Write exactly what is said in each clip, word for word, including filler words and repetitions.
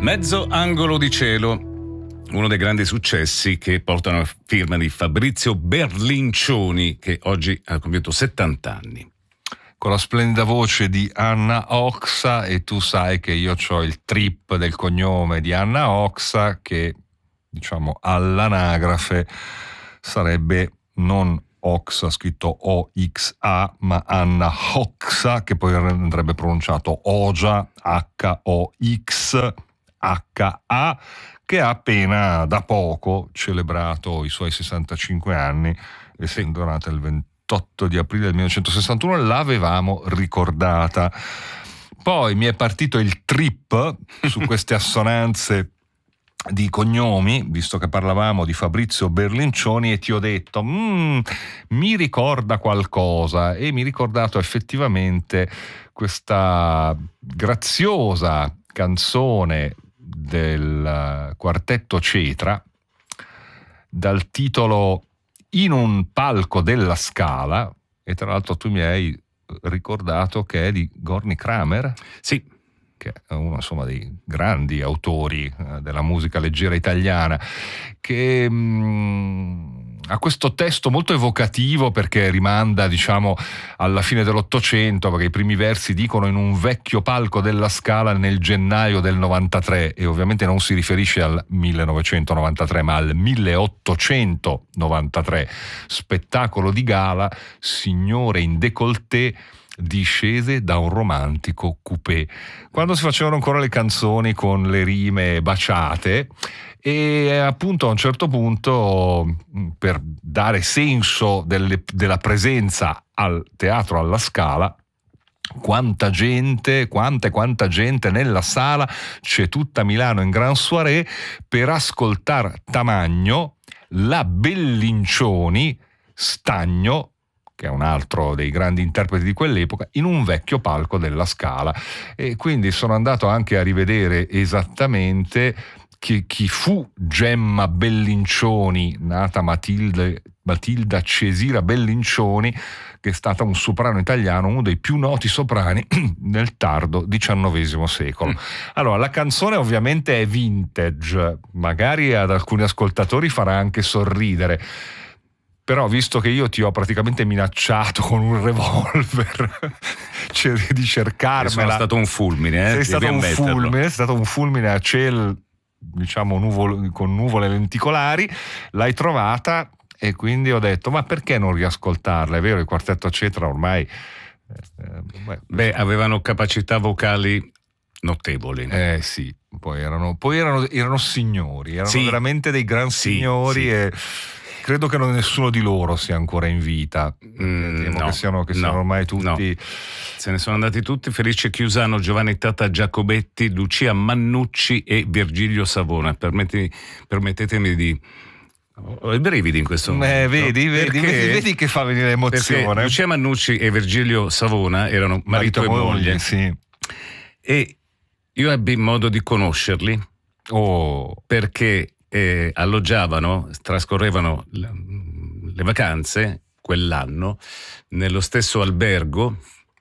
Mezzo angolo di cielo, uno dei grandi successi che portano a firma di Fabrizio Berlincioni, che oggi ha compiuto settanta anni. Con la splendida voce di Anna Oxa, e tu sai che io ho il trip del cognome di Anna Oxa, che diciamo all'anagrafe sarebbe non Oxa scritto O X A, ma Anna Oxa, che poi andrebbe pronunciato Oja, H O X H A, che ha appena da poco celebrato i suoi sessantacinque anni, essendo nata il ventotto di aprile del millenovecentosessantuno. L'avevamo ricordata. Poi mi è partito il trip su queste assonanze di cognomi, visto che parlavamo di Fabrizio Berlincioni, e ti ho detto mm, mi ricorda qualcosa, e mi ha ricordato effettivamente questa graziosa canzone del quartetto Cetra dal titolo In un palco della Scala, e tra l'altro tu mi hai ricordato che è di Gorny Kramer. Sì, che è uno insomma dei grandi autori eh, della musica leggera italiana, che mh, ha questo testo molto evocativo, perché rimanda diciamo alla fine dell'Ottocento, perché i primi versi dicono in un vecchio palco della Scala nel gennaio del novantatré, e ovviamente non si riferisce al millenovecentonovantatré ma al milleottocentonovantatré, spettacolo di gala, signore in décolleté discese da un romantico coupé, quando si facevano ancora le canzoni con le rime baciate. E appunto a un certo punto, per dare senso delle, della presenza al teatro alla Scala, quanta gente, quanta e quanta gente nella sala, c'è tutta Milano in gran soirée per ascoltar Tamagno, la Bellincioni, Stagno, che è un altro dei grandi interpreti di quell'epoca, in un vecchio palco della Scala. E quindi sono andato anche a rivedere esattamente chi, chi fu Gemma Bellincioni, nata Matilde, Matilda Cesira Bellincioni, che è stata un soprano italiano, uno dei più noti soprani nel tardo diciannovesimo secolo. Mm. Allora, la canzone ovviamente è vintage, magari ad alcuni ascoltatori farà anche sorridere, però visto che io ti ho praticamente minacciato con un revolver di cercarmela, sono stato un fulmine, eh? Sei stato un fulmine, è stato un fulmine a cielo, diciamo nuvolo, con nuvole lenticolari, l'hai trovata, e quindi ho detto ma perché non riascoltarla? È vero, il quartetto Cetra ormai eh, beh, beh, avevano capacità vocali notevoli. Eh sì, poi erano, poi erano, erano signori, erano sì. veramente dei gran sì, signori sì. E credo che non nessuno di loro sia ancora in vita. Mm, no, che siano, che no, siano ormai tutti. No. Se ne sono andati tutti: Felice Chiusano, Giovanni Tata Giacobetti, Lucia Mannucci e Virgilio Savona. Permetti, permettetemi di. Ho i brividi in questo momento. Eh, vedi, vedi, vedi, vedi che fa venire emozione. Lucia Mannucci e Virgilio Savona erano marito, marito e moglie. moglie sì. E io ebbi modo di conoscerli oh. perché Eh, alloggiavano, trascorrevano le, le vacanze quell'anno nello stesso albergo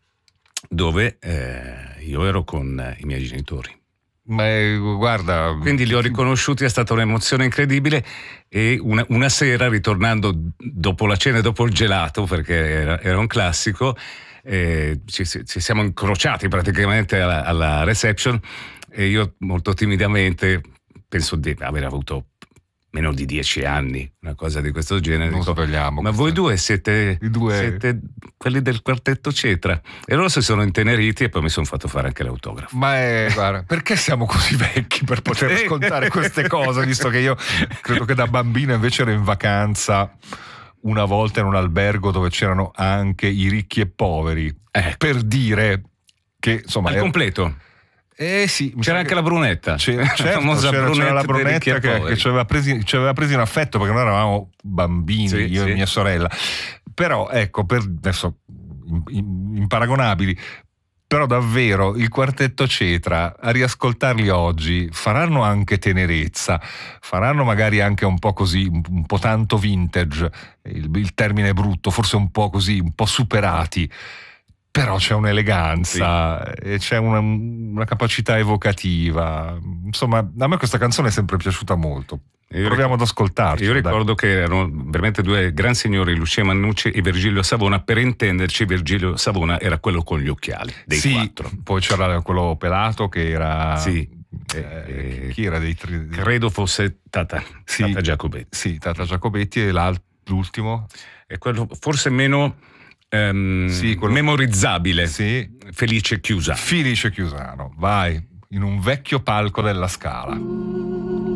dove eh, io ero con i miei genitori. Ma eh, guarda, quindi li ho riconosciuti, è stata un'emozione incredibile. E una, una sera, ritornando dopo la cena e dopo il gelato, perché era, era un classico, eh, ci, ci siamo incrociati praticamente alla, alla reception, e io molto timidamente, penso di aver avuto meno di dieci anni, una cosa di questo genere. Non dico, svegliamo. Ma voi due siete, I due siete quelli del quartetto Cetra? E loro si sono inteneriti, e poi mi sono fatto fare anche l'autografo. Ma è, guarda, perché siamo così vecchi per poter ascoltare queste cose, visto che io credo che da bambino invece ero in vacanza una volta in un albergo dove c'erano anche i ricchi e poveri, eh, per dire che insomma al ero... completo. Eh sì, c'era anche la Brunetta, c'era, certo, la famosa c'era, Brunetta, c'era la Brunetta che, che ci aveva presi, ci aveva presi in affetto, perché noi eravamo bambini, sì, io sì. e mia sorella. Però ecco, per adesso imparagonabili, però davvero il quartetto Cetra, a riascoltarli oggi, faranno anche tenerezza, faranno magari anche un po' così, un po' tanto vintage, il, il termine è brutto, forse un po' così, un po' superati. però c'è un'eleganza, sì, e c'è una, una capacità evocativa. Insomma, a me questa canzone è sempre piaciuta molto. Io Proviamo ricordo, ad ascoltarci. Io ricordo dai. che erano veramente due gran signori, Lucia Mannucci e Virgilio Savona. Per intenderci, Virgilio Savona era quello con gli occhiali dei sì, quattro. Poi c'era quello pelato che era... Sì. Eh, chi era dei tre? Credo fosse Tata, sì, Tata Giacobetti. Sì, Tata Giacobetti, e l'ultimo? È quello forse meno ehm, sì, quello... memorizzabile. Sì. Felice Chiusano. Felice Chiusano, vai, in un vecchio palco della Scala.